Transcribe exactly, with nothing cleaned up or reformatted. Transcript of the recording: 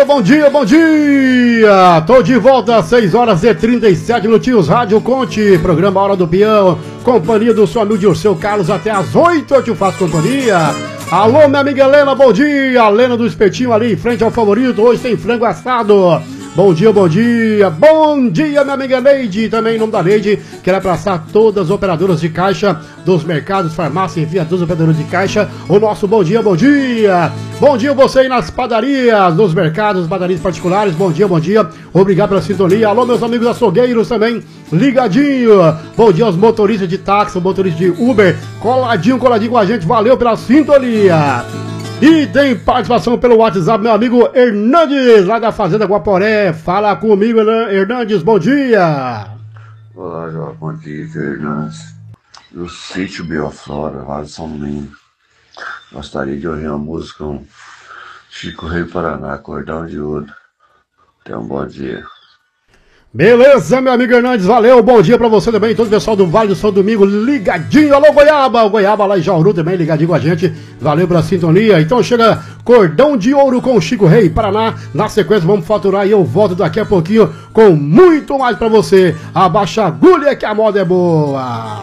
dia, bom dia, bom dia! Tô de volta às seis horas e trinta e sete minutinhos, Rádio Conte, programa Hora do Peão, companhia do seu amigo Dirceu Carlos até às oito eu te faço companhia. Alô, minha amiga Helena, bom dia! A Helena do Espetinho ali em frente ao Favorito, hoje tem frango assado. Bom dia, bom dia, bom dia, minha amiga Neide, também em nome da Neide, quero abraçar todas as operadoras de caixa dos mercados, farmácia, enfim, todos os operadores de caixa, o nosso bom dia, bom dia, bom dia você aí nas padarias, nos mercados, padarias particulares, bom dia, bom dia, obrigado pela sintonia, alô meus amigos açougueiros também, ligadinho, bom dia aos motoristas de táxi, motoristas de Uber, coladinho, coladinho com a gente, valeu pela sintonia. E tem participação pelo WhatsApp, meu amigo Hernandes, lá da Fazenda Guaporé. Fala comigo, Hernandes, bom dia. Olá, João, bom dia, Hernandes. No sítio Bioflora, lá de São Domingos. Gostaria de ouvir uma música com Chico Rei Paraná, Cordão de Ouro. Tenha um bom dia. Beleza, meu amigo Hernandes, valeu, bom dia pra você também, todo o pessoal do Vale do São Domingo, ligadinho, alô Goiaba, o Goiaba lá em Jauru também, ligadinho com a gente, valeu pela sintonia, então chega Cordão de Ouro com Chico Rei, Paraná, na sequência vamos faturar e eu volto daqui a pouquinho com muito mais pra você, abaixa a agulha que a moda é boa.